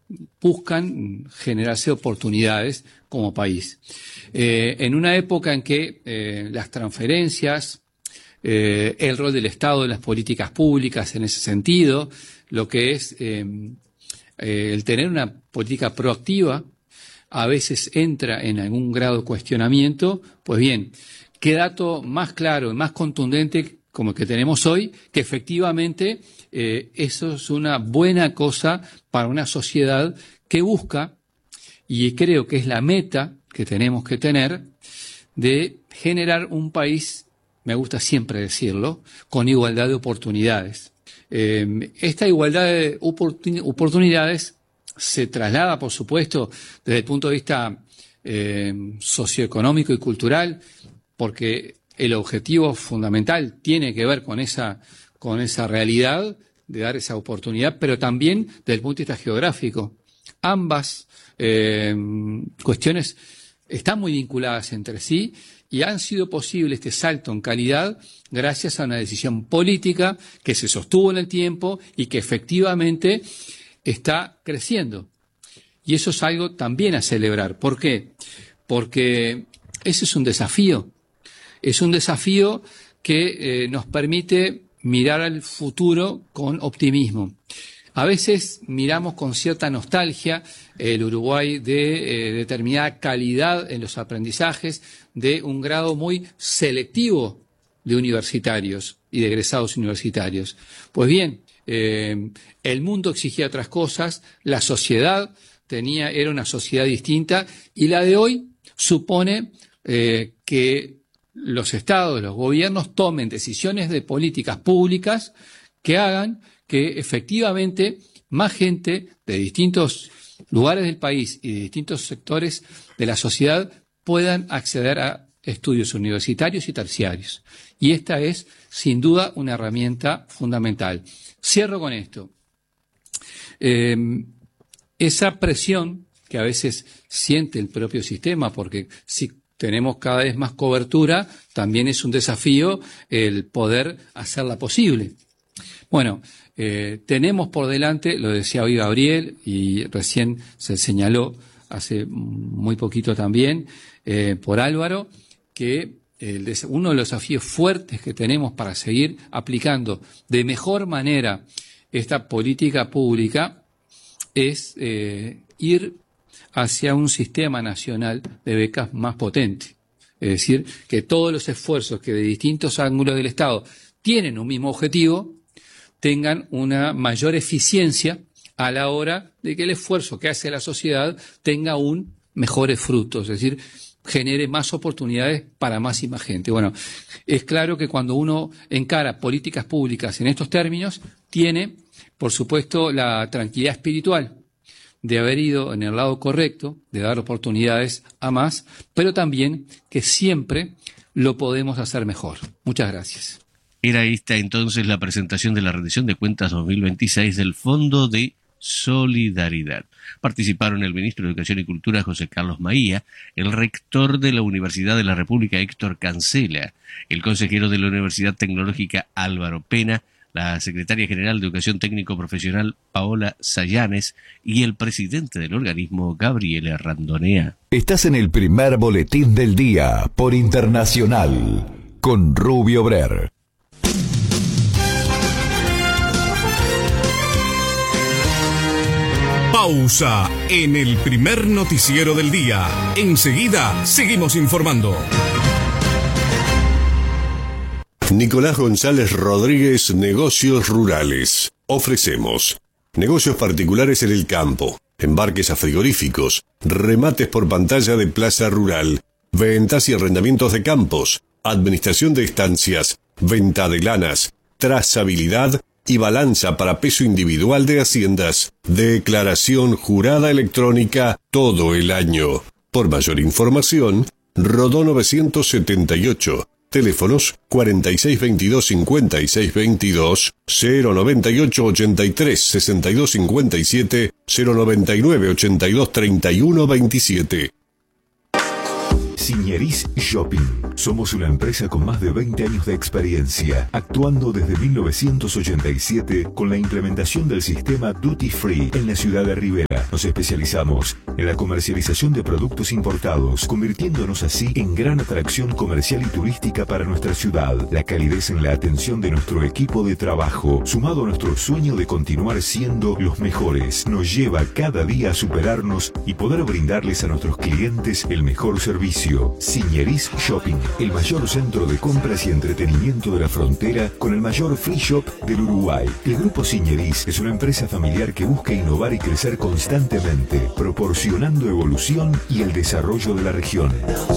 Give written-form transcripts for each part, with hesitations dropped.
buscan generarse oportunidades como país. En una época en que las transferencias, el rol del Estado en las políticas públicas en ese sentido, lo que es el tener una política proactiva, a veces entra en algún grado de cuestionamiento. Pues bien, qué dato más claro y más contundente como el que tenemos hoy, que efectivamente eso es una buena cosa para una sociedad que busca, y creo que es la meta que tenemos que tener, de generar un país, me gusta siempre decirlo, con igualdad de oportunidades. Esta igualdad de oportunidades se traslada, por supuesto, desde el punto de vista socioeconómico y cultural, porque el objetivo fundamental tiene que ver con esa realidad de dar esa oportunidad, pero también desde el punto de vista geográfico. Ambas cuestiones están muy vinculadas entre sí y han sido posible este salto en calidad gracias a una decisión política que se sostuvo en el tiempo y que efectivamente está creciendo. Y eso es algo también a celebrar. ¿Por qué? Porque ese es un desafío. Es un desafío que nos permite mirar al futuro con optimismo. A veces miramos con cierta nostalgia el Uruguay de determinada calidad en los aprendizajes, de un grado muy selectivo de universitarios y de egresados universitarios. Pues bien, el mundo exigía otras cosas, la sociedad era una sociedad distinta, y la de hoy supone que los estados, los gobiernos tomen decisiones de políticas públicas que hagan que efectivamente más gente de distintos lugares del país y de distintos sectores de la sociedad puedan acceder a estudios universitarios y terciarios. Y esta es, sin duda, una herramienta fundamental. Cierro con esto. Esa presión que a veces siente el propio sistema, porque si tenemos cada vez más cobertura, también es un desafío el poder hacerla posible. Bueno, tenemos por delante, lo decía hoy Gabriel y recién se señaló hace muy poquito también por Álvaro, que uno de los desafíos fuertes que tenemos para seguir aplicando de mejor manera esta política pública es ir hacia un sistema nacional de becas más potente. Es decir, que todos los esfuerzos que de distintos ángulos del Estado tienen un mismo objetivo tengan una mayor eficiencia a la hora de que el esfuerzo que hace la sociedad tenga aún mejores frutos, es decir, genere más oportunidades para más y más gente. Bueno, es claro que cuando uno encara políticas públicas en estos términos, tiene, por supuesto, la tranquilidad espiritual de haber ido en el lado correcto, de dar oportunidades a más, pero también que siempre lo podemos hacer mejor. Muchas gracias. Era esta entonces la presentación de la rendición de cuentas 2026 del Fondo de Solidaridad. Participaron el ministro de Educación y Cultura, José Carlos Maía, el rector de la Universidad de la República, Héctor Cancela, el consejero de la Universidad Tecnológica, Álvaro Pena, la secretaria general de Educación Técnico Profesional, Paola Sayanes, y el presidente del organismo, Gabriela Randonea. Estás en el primer boletín del día por Internacional con Rubio Brer. Pausa en el primer noticiero del día. Enseguida seguimos informando. Nicolás González Rodríguez, Negocios Rurales. Ofrecemos negocios particulares en el campo, embarques a frigoríficos, remates por pantalla de plaza rural, ventas y arrendamientos de campos, administración de estancias, venta de lanas, trazabilidad y balanza para peso individual de haciendas, declaración jurada electrónica todo el año. Por mayor información, Rodó 978, teléfonos 4622-5622, 098-83-6257, 099-82-31-27. Signeris Shopping. Somos una empresa con más de 20 años de experiencia, actuando desde 1987 con la implementación del sistema Duty Free en la ciudad de Rivera. Nos especializamos en la comercialización de productos importados, convirtiéndonos así en gran atracción comercial y turística para nuestra ciudad. La calidez en la atención de nuestro equipo de trabajo, sumado a nuestro sueño de continuar siendo los mejores, nos lleva cada día a superarnos y poder brindarles a nuestros clientes el mejor servicio. Signeris Shopping, el mayor centro de compras y entretenimiento de la frontera, con el mayor free shop del Uruguay. El Grupo Signeris es una empresa familiar que busca innovar y crecer constantemente, proporcionando evolución y el desarrollo de la región.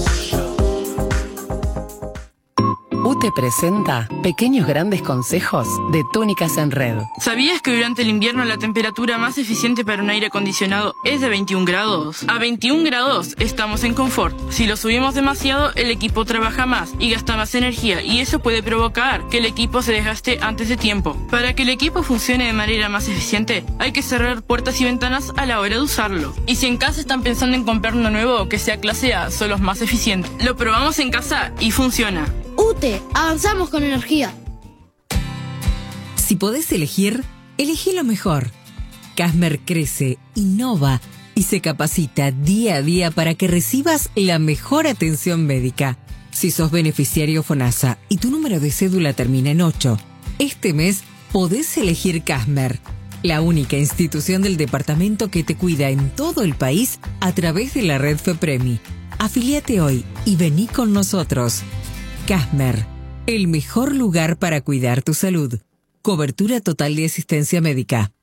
UTE presenta Pequeños Grandes Consejos de Túnicas en Red. ¿Sabías que durante el invierno la temperatura más eficiente para un aire acondicionado es de 21 grados? A 21 grados estamos en confort. Si lo subimos demasiado, el equipo trabaja más y gasta más energía, y eso puede provocar que el equipo se desgaste antes de tiempo. Para que el equipo funcione de manera más eficiente, hay que cerrar puertas y ventanas a la hora de usarlo. Y si en casa están pensando en comprar uno nuevo que sea clase A, son los más eficientes. Lo probamos en casa y funciona. UTE, avanzamos con energía. Si podés elegir, elegí lo mejor. Casmer crece, innova y se capacita día a día para que recibas la mejor atención médica. Si sos beneficiario FONASA y tu número de cédula termina en 8, este mes podés elegir Casmer, la única institución del departamento que te cuida en todo el país a través de la red FEPREMI. Afíliate hoy y vení con nosotros. Casmer, el mejor lugar para cuidar tu salud. Cobertura total de asistencia médica.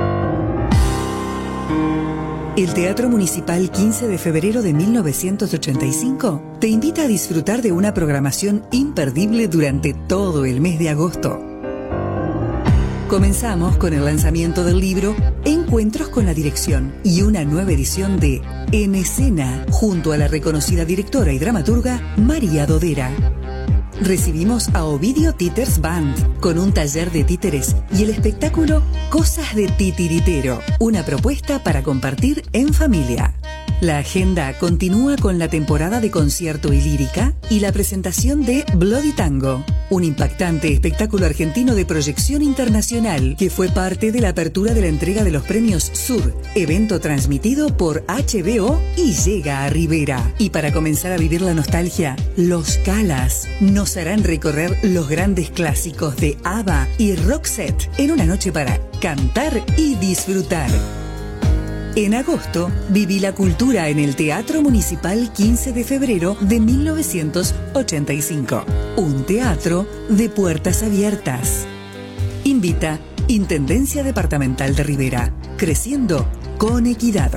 El Teatro Municipal 15 de febrero de 1985 te invita a disfrutar de una programación imperdible durante todo el mes de agosto. Comenzamos con el lanzamiento del libro Encuentros con la Dirección y una nueva edición de En Escena, junto a la reconocida directora y dramaturga María Dodera. Recibimos a Ovidio Títeres Band con un taller de títeres y el espectáculo Cosas de Titiritero, una propuesta para compartir en familia. La agenda continúa con la temporada de concierto y lírica y la presentación de Bloody Tango, un impactante espectáculo argentino de proyección internacional que fue parte de la apertura de la entrega de los premios Sur, evento transmitido por HBO y llega a Rivera. Y para comenzar a vivir la nostalgia, Los Calas nos harán recorrer los grandes clásicos de ABBA y Roxette en una noche para cantar y disfrutar. En agosto, viví la cultura en el Teatro Municipal 15 de febrero de 1985. Un teatro de puertas abiertas. Invita Intendencia Departamental de Rivera. Creciendo con equidad.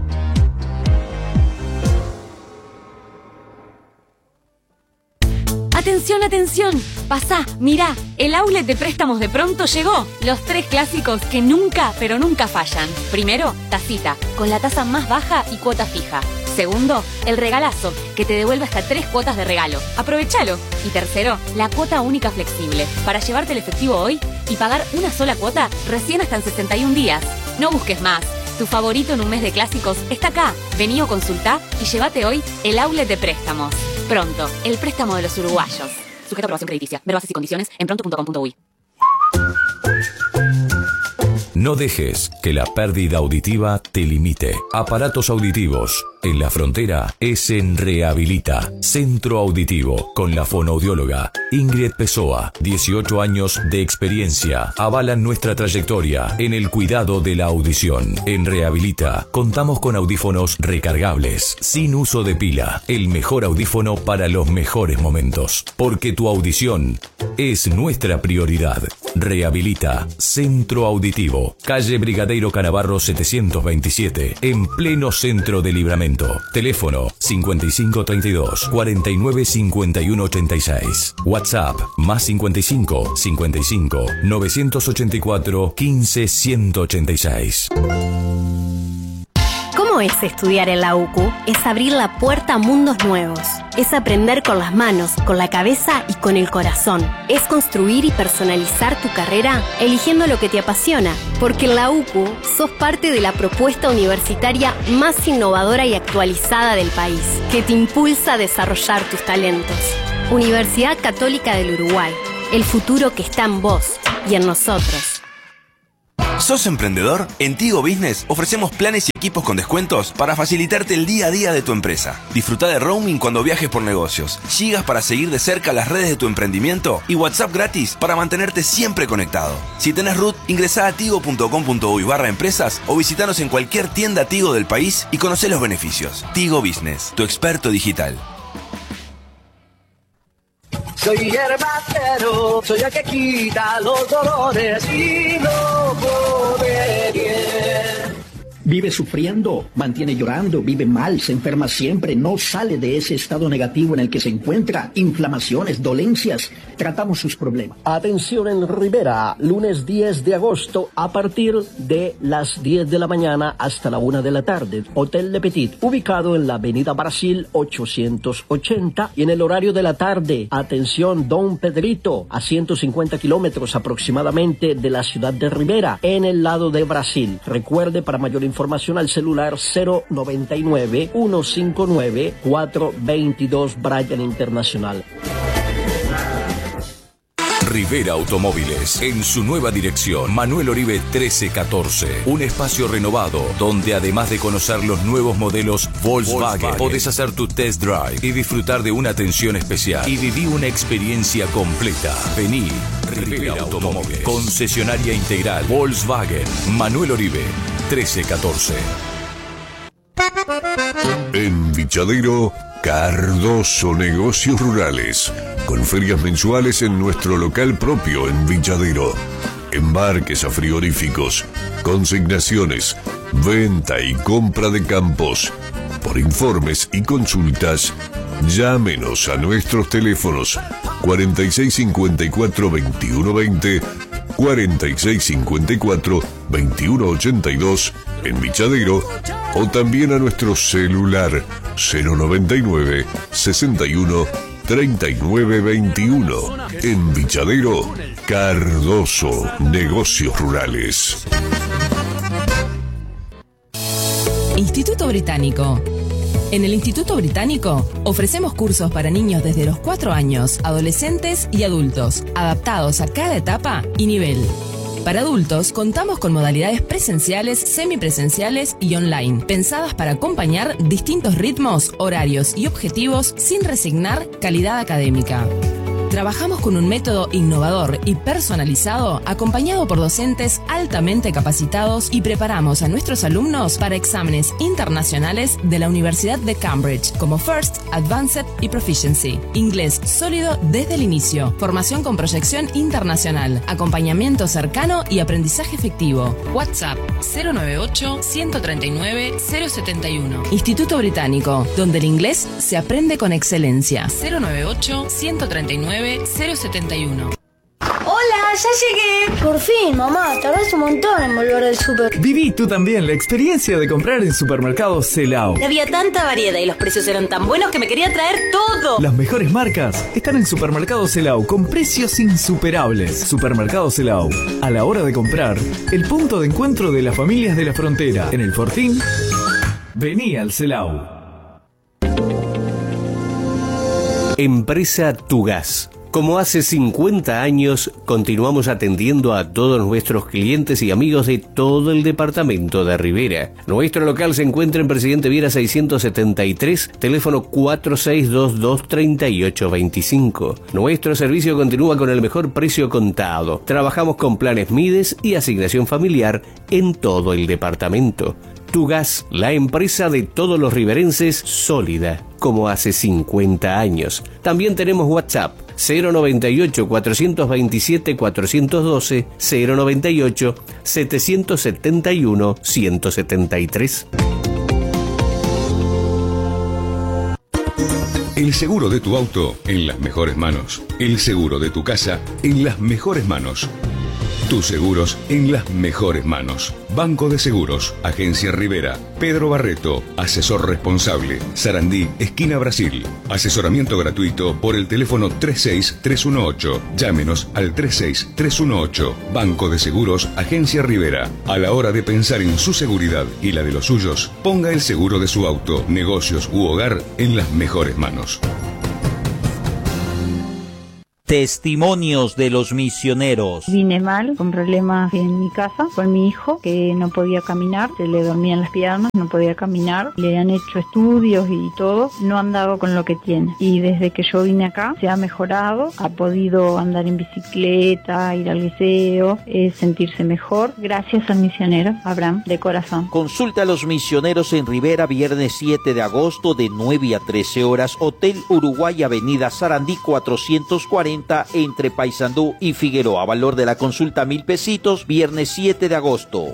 ¡Atención, atención! Pasá, mirá, el outlet de préstamos de Pronto llegó. Los 3 clásicos que nunca, pero nunca fallan. Primero, tacita, con la tasa más baja y cuota fija. Segundo, el regalazo, que te devuelve hasta 3 cuotas de regalo. Aprovechalo. Y tercero, la cuota única flexible, para llevarte el efectivo hoy y pagar una sola cuota recién hasta en 61 días. No busques más. Tu favorito en un mes de clásicos está acá. Vení o consultá y llévate hoy el outlet de préstamos. Pronto, el préstamo de los uruguayos. Sujeto a aprobación crediticia. Ver bases y condiciones en pronto.com.uy. No dejes que la pérdida auditiva te limite. Aparatos auditivos. En la frontera es en Rehabilita, Centro Auditivo, con la fonoaudióloga Ingrid Pessoa. 18 años de experiencia avalan nuestra trayectoria en el cuidado de la audición. En Rehabilita contamos con audífonos recargables, sin uso de pila. El mejor audífono para los mejores momentos. Porque tu audición es nuestra prioridad. Rehabilita, Centro Auditivo, calle Brigadeiro Canavarro 727, en pleno centro de Libramento. Teléfono 5532 49 51 86. WhatsApp más 55 55 984 15 186. ¿Cómo ¿Cómo es estudiar en la UCU? Es abrir la puerta a mundos nuevos. Es aprender con las manos, con la cabeza y con el corazón. Es construir y personalizar tu carrera eligiendo lo que te apasiona. Porque en la UCU sos parte de la propuesta universitaria más innovadora y actualizada del país, que te impulsa a desarrollar tus talentos. Universidad Católica del Uruguay. El futuro que está en vos y en nosotros. ¿Sos emprendedor? En Tigo Business ofrecemos planes y equipos con descuentos para facilitarte el día a día de tu empresa. Disfruta de roaming cuando viajes por negocios, gigas para seguir de cerca las redes de tu emprendimiento y WhatsApp gratis para mantenerte siempre conectado. Si tenés RUT, ingresá a tigo.com.uy/empresas o visitanos en cualquier tienda Tigo del país y conocé los beneficios. Tigo Business, tu experto digital. Soy hierbatero, soy el que quita los dolores y no come bien. Vive sufriendo, mantiene llorando, vive mal, se enferma siempre, no sale de ese estado negativo en el que se encuentra, inflamaciones, dolencias. Tratamos sus problemas. Atención en Rivera, lunes 10 de agosto a partir de las 10 de la mañana hasta la 1 de la tarde. Hotel Le Petit, ubicado en la avenida Brasil 880 y en el horario de la tarde. Atención, Don Pedrito, a 150 kilómetros aproximadamente de la ciudad de Rivera, en el lado de Brasil. Recuerde, para mayor información al celular 099-159-422 Bryan Internacional. Rivera Automóviles, en su nueva dirección, Manuel Oribe 1314. Un espacio renovado, donde además de conocer los nuevos modelos Volkswagen, podés hacer tu test drive y disfrutar de una atención especial. Y viví una experiencia completa. Vení, Rivera Automóviles, concesionaria integral Volkswagen, Manuel Oribe 1314. En Vichadero, Cardoso Negocios Rurales, con ferias mensuales en nuestro local propio en Vichadero. Embarques a frigoríficos, consignaciones, venta y compra de campos. Por informes y consultas, llámenos a nuestros teléfonos 4654-2120, 4654-2182 en Vichadero, o también a nuestro celular 099 61 39 21. En Vichadero, Cardoso Negocios Rurales. Instituto Británico. En el Instituto Británico ofrecemos cursos para niños desde los 4 años, adolescentes y adultos, adaptados a cada etapa y nivel. Para adultos, contamos con modalidades presenciales, semipresenciales y online, pensadas para acompañar distintos ritmos, horarios y objetivos sin resignar calidad académica. Trabajamos con un método innovador y personalizado, acompañado por docentes altamente capacitados, y preparamos a nuestros alumnos para exámenes internacionales de la Universidad de Cambridge, como First, Advanced y Proficiency. Inglés sólido desde el inicio, formación con proyección internacional, acompañamiento cercano y aprendizaje efectivo. WhatsApp 098-139-071. Instituto Británico, donde el inglés se aprende con excelencia. 098-139-071. Hola, ya llegué. Por fin, mamá, tardás un montón en volver del súper. Viví tú también la experiencia de comprar en Supermercado Celao. Había tanta variedad y los precios eran tan buenos que me quería traer todo. Las mejores marcas están en Supermercado Celao con precios insuperables. Supermercado Celao, a la hora de comprar, el punto de encuentro de las familias de la frontera. En el Fortín, vení al Celao. Empresa Tugas. Como hace 50 años, continuamos atendiendo a todos nuestros clientes y amigos de todo el departamento de Rivera. Nuestro local se encuentra en Presidente Viera 673, teléfono 4622-3825. Nuestro servicio continúa con el mejor precio contado. Trabajamos con planes Mides y asignación familiar en todo el departamento. Tugas, la empresa de todos los riverenses, sólida, como hace 50 años. También tenemos WhatsApp, 098-427-412, 098-771-173. El seguro de tu auto en las mejores manos. El seguro de tu casa en las mejores manos. Tus seguros en las mejores manos. Banco de Seguros, Agencia Rivera, Pedro Barreto, asesor responsable, Sarandí, esquina Brasil. Asesoramiento gratuito por el teléfono 36318. Llámenos al 36318. Banco de Seguros, Agencia Rivera. A la hora de pensar en su seguridad y la de los suyos, ponga el seguro de su auto, negocios u hogar en las mejores manos. Testimonios de los misioneros. Vine mal, con problemas en mi casa, con mi hijo, que no podía caminar, se le dormían las piernas, no podía caminar, le han hecho estudios y todo, no andaba con lo que tiene. Y desde que yo vine acá, se ha mejorado, ha podido andar en bicicleta, ir al liceo, sentirse mejor, gracias al misionero Abraham, de corazón. Consulta a los misioneros en Rivera, viernes 7 de agosto, de 9 a 13 horas, Hotel Uruguay, Avenida Sarandí 440, entre Paysandú y Figueroa. Valor de la consulta 1.000 pesitos, viernes 7 de agosto.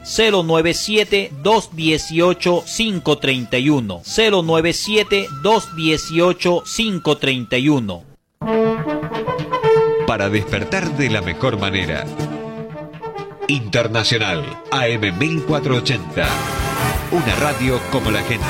097-218-531. 097-218-531. Para despertar de la mejor manera. Internacional AM 1480. Una radio como la gente.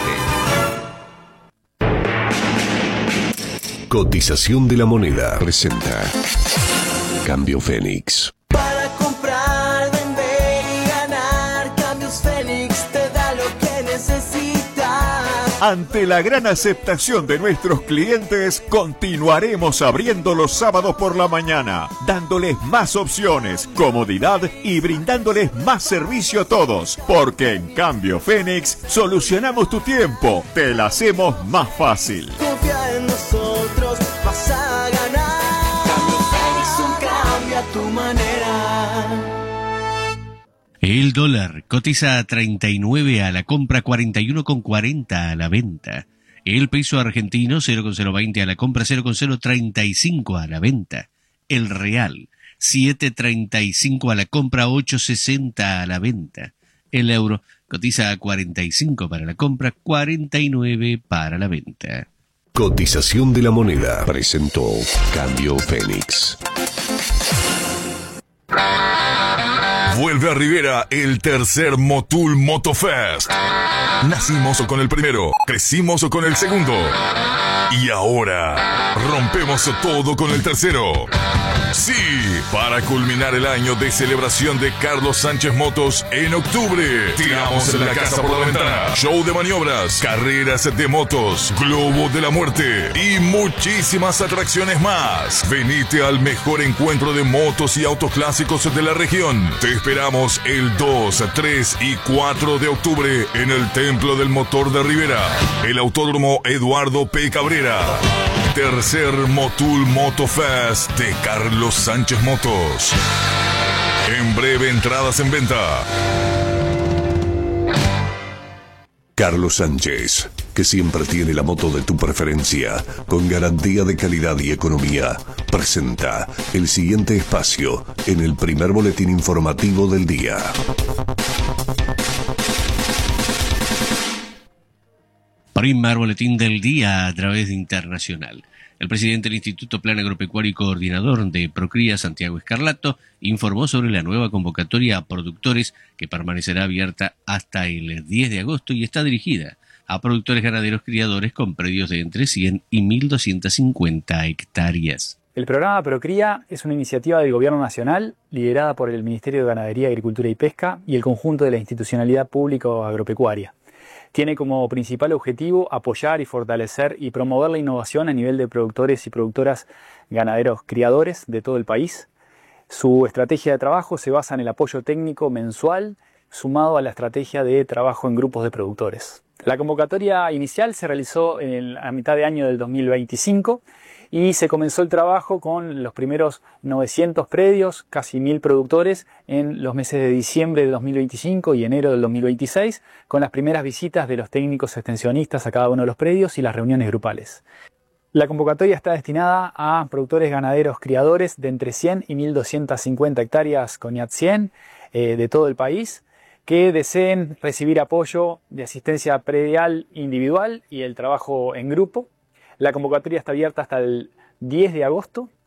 Cotización de la moneda presenta Cambio Fénix. Para comprar, vender y ganar, Cambios Fénix te da lo que necesitas. Ante la gran aceptación de nuestros clientes, continuaremos abriendo los sábados por la mañana, dándoles más opciones, comodidad y brindándoles más servicio a todos, porque en Cambio Fénix solucionamos tu tiempo, te la hacemos más fácil. Confía en nosotros, vas a ganar. Cambio Fénix, un cambio a tu manera. El dólar cotiza a 39 a la compra, 41,40 a la venta. El peso argentino 0,020 a la compra, 0,035 a la venta. El real 7,35 a la compra, 8,60 a la venta. El euro cotiza a 45 para la compra, 49 para la venta. Cotización de la moneda presentó Cambio Fénix. Vuelve a Rivera el tercer Motul Motofest. Nacimos con el primero, crecimos con el segundo. Y ahora rompemos todo con el tercero. Sí, para culminar el año de celebración de Carlos Sánchez Motos en octubre. Tiramos la casa por la ventana. Show de maniobras, carreras de motos, globo de la muerte y muchísimas atracciones más. Venite al mejor encuentro de motos y autos clásicos de la región. Te esperamos el 2, 3 y 4 de octubre en el Templo del Motor de Rivera, el Autódromo Eduardo P. Cabrera. Tercer Motul Motofest de Carlos Sánchez Motos. En breve, entradas en venta. Carlos Sánchez, que siempre tiene la moto de tu preferencia, con garantía de calidad y economía, presenta el siguiente espacio en el primer boletín informativo del día. Primer boletín del día a través de Internacional. El presidente del Instituto Plan Agropecuario y coordinador de Procría, Santiago Escarlato, informó sobre la nueva convocatoria a productores que permanecerá abierta hasta el 10 de agosto y está dirigida a productores ganaderos criadores con predios de entre 100 y 1.250 hectáreas. El programa Procría es una iniciativa del Gobierno Nacional liderada por el Ministerio de Ganadería, Agricultura y Pesca y el conjunto de la institucionalidad pública agropecuaria. Tiene como principal objetivo apoyar y fortalecer y promover la innovación a nivel de productores y productoras ganaderos criadores de todo el país. Su estrategia de trabajo se basa en el apoyo técnico mensual sumado a la estrategia de trabajo en grupos de productores. La convocatoria inicial se realizó a mitad de año del 2025 y se comenzó el trabajo con los primeros 900 predios, casi 1.000 productores en los meses de diciembre de 2025 y enero del 2026, con las primeras visitas de los técnicos extensionistas a cada uno de los predios y las reuniones grupales. La convocatoria está destinada a productores ganaderos criadores de entre 100 y 1.250 hectáreas CONIAT 100 de todo el país, que deseen recibir apoyo de asistencia predial individual y el trabajo en grupo. La convocatoria está abierta hasta el 10 de agosto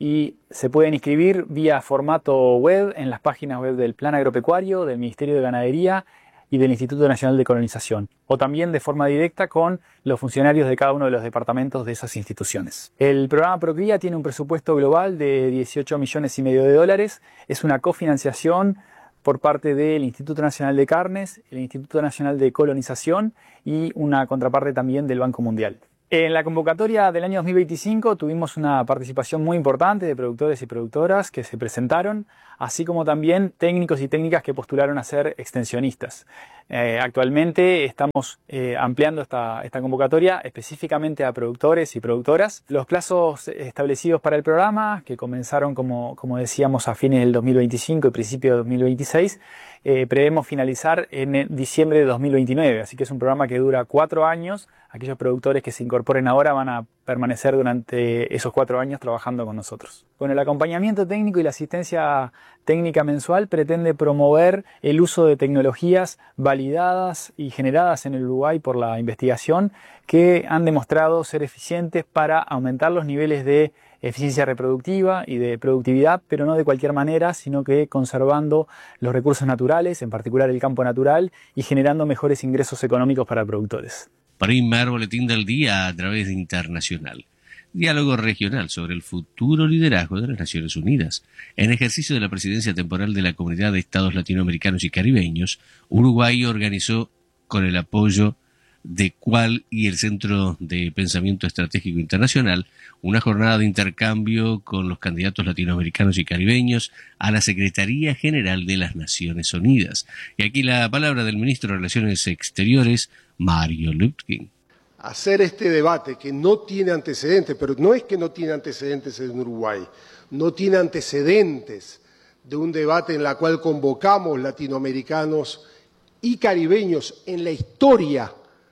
y se pueden inscribir vía formato web en las páginas web del Plan Agropecuario, del Ministerio de Ganadería y del Instituto Nacional de Colonización, o también de forma directa con los funcionarios de cada uno de los departamentos de esas instituciones. El programa Procría tiene un presupuesto global de 18,5 millones de dólares. Es una cofinanciación por parte del Instituto Nacional de Carnes, el Instituto Nacional de Colonización y una contraparte también del Banco Mundial. En la convocatoria del año 2025 tuvimos una participación muy importante de productores y productoras que se presentaron, así como también técnicos y técnicas que postularon a ser extensionistas. Actualmente estamos ampliando esta convocatoria específicamente a productores y productoras. Los plazos establecidos para el programa, que comenzaron como decíamos a fines del 2025 y principio de 2026, prevemos finalizar en diciembre de 2029, así que es un programa que dura 4 años. Aquellos productores que se incorporen ahora van a permanecer durante esos 4 años trabajando con nosotros. Con el acompañamiento técnico y la asistencia técnica mensual pretende promover el uso de tecnologías validadas y generadas en el Uruguay por la investigación que han demostrado ser eficientes para aumentar los niveles de eficiencia reproductiva y de productividad, pero no de cualquier manera, sino que conservando los recursos naturales, en particular el campo natural, y generando mejores ingresos económicos para productores. Primer boletín del día a través de Internacional. Diálogo regional sobre el futuro liderazgo de las Naciones Unidas. En ejercicio de la presidencia temporal de la Comunidad de Estados Latinoamericanos y Caribeños, Uruguay organizó, con el apoyo de CUAL y el Centro de Pensamiento Estratégico Internacional, una jornada de intercambio con los candidatos latinoamericanos y caribeños a la Secretaría General de las Naciones Unidas. Y aquí la palabra del ministro de Relaciones Exteriores, Mario Lütgen. Hacer este debate que no tiene antecedentes, pero no es que no tiene antecedentes en Uruguay, no tiene antecedentes de un debate en la cual convocamos latinoamericanos y caribeños en la historia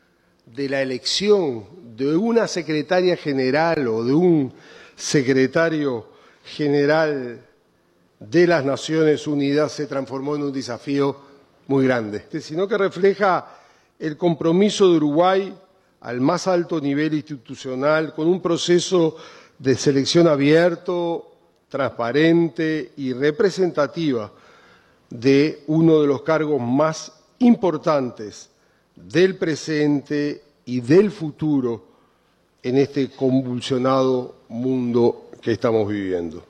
de la elección de una secretaria general o de un secretario general de las Naciones Unidas se transformó en un desafío muy grande, sino que refleja el compromiso de Uruguay al más alto nivel institucional con un proceso de selección abierto, transparente y representativa de uno de los cargos más importantes del presente y del futuro en este convulsionado mundo que estamos viviendo.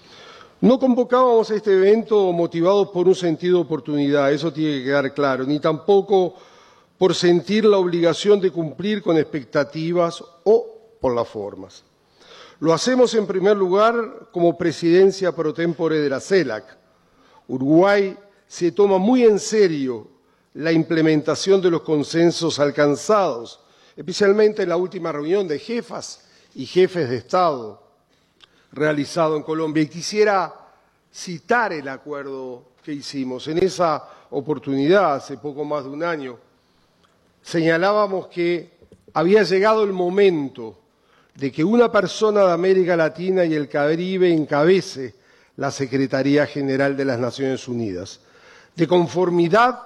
No convocábamos este evento motivados por un sentido de oportunidad, eso tiene que quedar claro, ni tampoco por sentir la obligación de cumplir con expectativas o por las formas. Lo hacemos en primer lugar como presidencia pro tempore de la CELAC. Uruguay se toma muy en serio la implementación de los consensos alcanzados, especialmente en la última reunión de jefas y jefes de Estado realizado en Colombia. Y quisiera citar el acuerdo que hicimos. En esa oportunidad, hace poco más de un año, señalábamos que había llegado el momento de que una persona de América Latina y el Caribe encabece la Secretaría General de las Naciones Unidas, de conformidad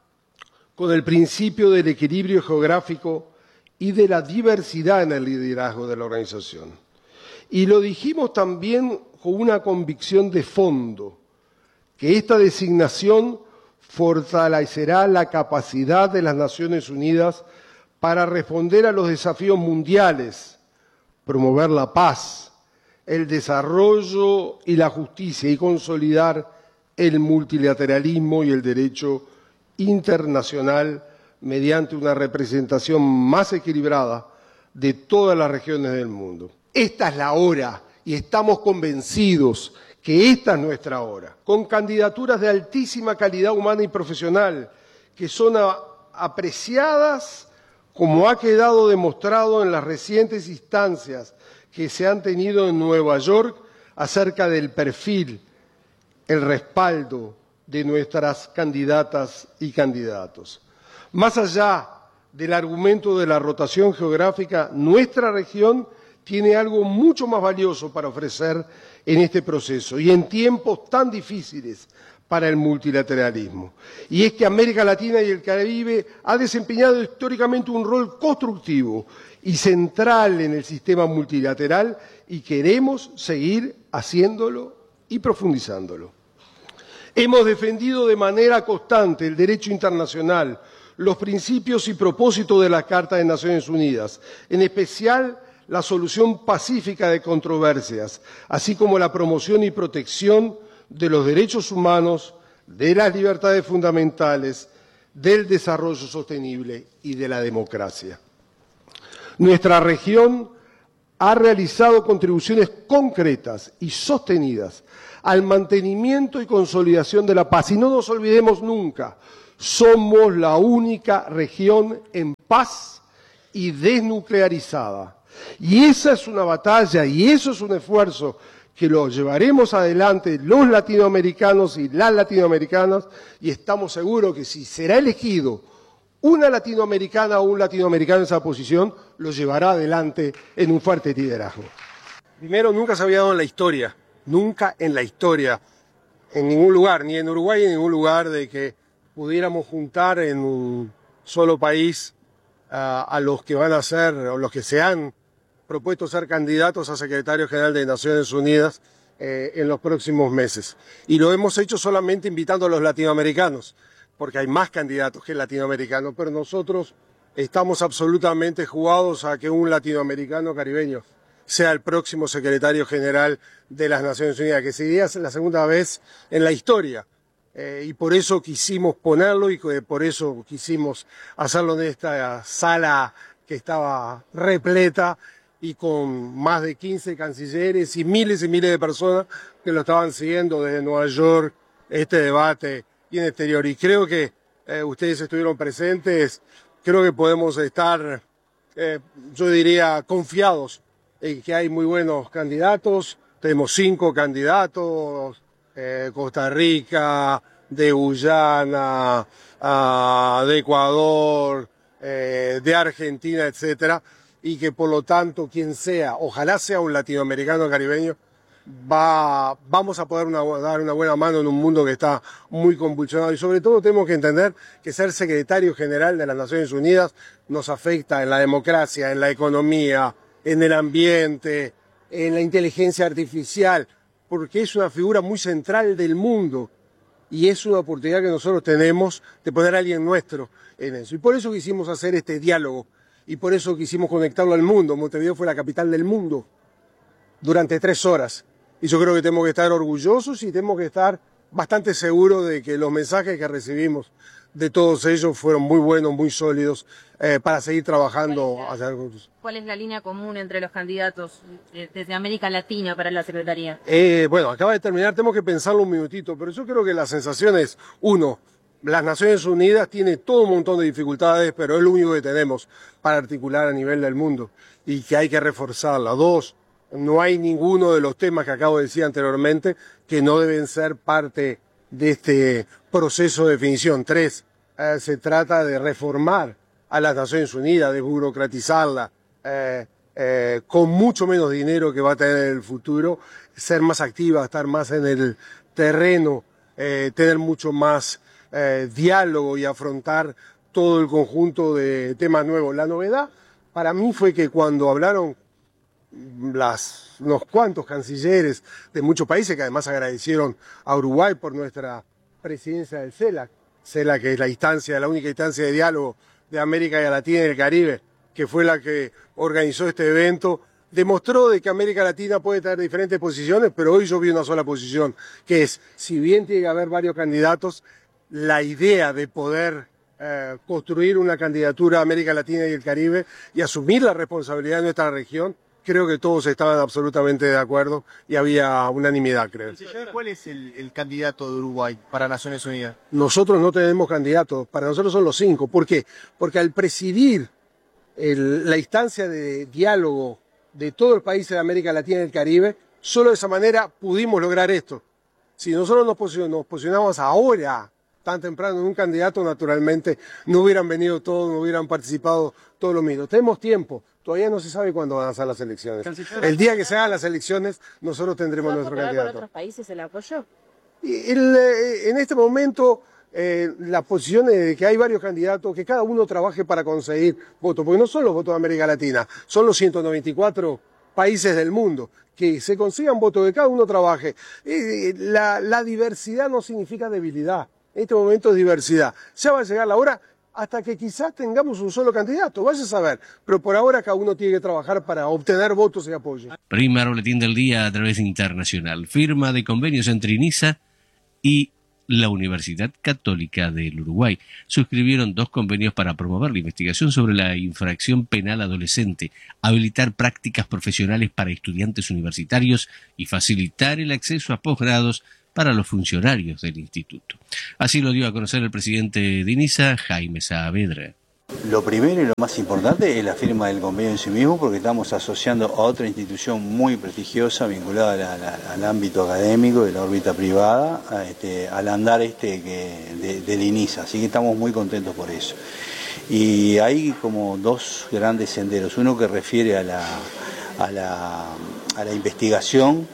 con el principio del equilibrio geográfico y de la diversidad en el liderazgo de la organización. Y lo dijimos también con una convicción de fondo, que esta designación fortalecerá la capacidad de las Naciones Unidas para responder a los desafíos mundiales, promover la paz, el desarrollo y la justicia y consolidar el multilateralismo y el derecho internacional mediante una representación más equilibrada de todas las regiones del mundo. Esta es la hora y estamos convencidos que esta es nuestra hora, con candidaturas de altísima calidad humana y profesional que son apreciadas como ha quedado demostrado en las recientes instancias que se han tenido en Nueva York acerca del perfil, el respaldo de nuestras candidatas y candidatos. Más allá del argumento de la rotación geográfica, nuestra región tiene algo mucho más valioso para ofrecer en este proceso y en tiempos tan difíciles para el multilateralismo. Y es que América Latina y el Caribe ha desempeñado históricamente un rol constructivo y central en el sistema multilateral y queremos seguir haciéndolo y profundizándolo. Hemos defendido de manera constante el derecho internacional, los principios y propósitos de la Carta de Naciones Unidas, en especial la solución pacífica de controversias, así como la promoción y protección de los derechos humanos, de las libertades fundamentales, del desarrollo sostenible y de la democracia. Nuestra región ha realizado contribuciones concretas y sostenidas al mantenimiento y consolidación de la paz. Y no nos olvidemos nunca, somos la única región en paz y desnuclearizada. Y esa es una batalla y eso es un esfuerzo que lo llevaremos adelante los latinoamericanos y las latinoamericanas, y estamos seguros que si será elegido una latinoamericana o un latinoamericano en esa posición, lo llevará adelante en un fuerte liderazgo. Primero, nunca se había dado en la historia, nunca en la historia, en ningún lugar, ni en Uruguay ni en ningún lugar, de que pudiéramos juntar en un solo país a los que van a ser, o los que se han propuesto ser candidatos a secretario general de Naciones Unidas en los próximos meses. Y lo hemos hecho solamente invitando a los latinoamericanos, porque hay más candidatos que latinoamericanos, pero nosotros estamos absolutamente jugados a que un latinoamericano caribeño sea el próximo secretario general de las Naciones Unidas, que sería la segunda vez en la historia. Y por eso quisimos ponerlo y por eso quisimos hacerlo en esta sala que estaba repleta y con más de 15 cancilleres y miles de personas que lo estaban siguiendo desde Nueva York, este debate y en exterior. Y creo que ustedes estuvieron presentes, creo que podemos estar, yo diría, confiados en que hay muy buenos candidatos. Tenemos 5 candidatos, Costa Rica, de Guyana, de Ecuador, de Argentina, etcétera, y que por lo tanto quien sea, ojalá sea un latinoamericano caribeño, vamos a poder dar una buena mano en un mundo que está muy convulsionado. Y sobre todo tenemos que entender que ser secretario general de las Naciones Unidas nos afecta en la democracia, en la economía, en el ambiente, en la inteligencia artificial, porque es una figura muy central del mundo y es una oportunidad que nosotros tenemos de poner a alguien nuestro en eso. Y por eso quisimos hacer este diálogo y por eso quisimos conectarlo al mundo. Montevideo fue la capital del mundo durante 3 horas. Y yo creo que tenemos que estar orgullosos y tenemos que estar bastante seguros de que los mensajes que recibimos de todos ellos fueron muy buenos, muy sólidos, para seguir trabajando. ¿Cuál es la línea común entre los candidatos desde América Latina para la Secretaría? Bueno, acaba de terminar, tenemos que pensarlo un minutito, pero yo creo que la sensación es, 1, las Naciones Unidas tiene todo un montón de dificultades, pero es lo único que tenemos para articular a nivel del mundo y que hay que reforzarla. 2, no hay ninguno de los temas que acabo de decir anteriormente que no deben ser parte de este proceso de definición. 3, se trata de reformar a las Naciones Unidas, de burocratizarla, con mucho menos dinero que va a tener en el futuro, ser más activa, estar más en el terreno, tener mucho más diálogo y afrontar todo el conjunto de temas nuevos. La novedad para mí fue que cuando hablaron unos cuantos cancilleres de muchos países, que además agradecieron a Uruguay por nuestra presidencia del CELAC, que es la única instancia de diálogo de América Latina y el Caribe, que fue la que organizó este evento, demostró de que América Latina puede tener diferentes posiciones, pero hoy yo vi una sola posición, que es, si bien tiene que haber varios candidatos, la idea de poder construir una candidatura a América Latina y el Caribe y asumir la responsabilidad de nuestra región, creo que todos estaban absolutamente de acuerdo y había unanimidad, creo. ¿Cuál es el candidato de Uruguay para Naciones Unidas? Nosotros no tenemos candidatos, para nosotros son los 5. ¿Por qué? Porque al presidir la instancia de diálogo de todos los países de América Latina y el Caribe, solo de esa manera pudimos lograr esto. Si nosotros nos posicionamos ahora, tan temprano, en un candidato, naturalmente no hubieran venido todos, no hubieran participado todos los mismos. Tenemos tiempo. Todavía no se sabe cuándo van a ser las elecciones. El día que se hagan las elecciones, nosotros tendremos nuestro candidato. ¿Con otros países el apoyo? En este momento, la posición es de que hay varios candidatos, que cada uno trabaje para conseguir votos, porque no son los votos de América Latina, son los 194 países del mundo, que se consigan votos, que cada uno trabaje. La diversidad no significa debilidad, en este momento es diversidad. Ya va a llegar la hora hasta que quizás tengamos un solo candidato, vaya a saber, pero por ahora cada uno tiene que trabajar para obtener votos y apoyo. Primer boletín del día a través de Internacional. Firma de convenios entre INISA y la Universidad Católica del Uruguay. Suscribieron 2 convenios para promover la investigación sobre la infracción penal adolescente, habilitar prácticas profesionales para estudiantes universitarios y facilitar el acceso a posgrados para los funcionarios del instituto. Así lo dio a conocer el presidente de INISA, Jaime Saavedra. Lo primero y lo más importante es la firma del convenio en sí mismo, porque estamos asociando a otra institución muy prestigiosa vinculada al ámbito académico de la órbita privada, al andar del INISA, así que estamos muy contentos por eso. Y hay como 2 grandes senderos, uno que refiere a la investigación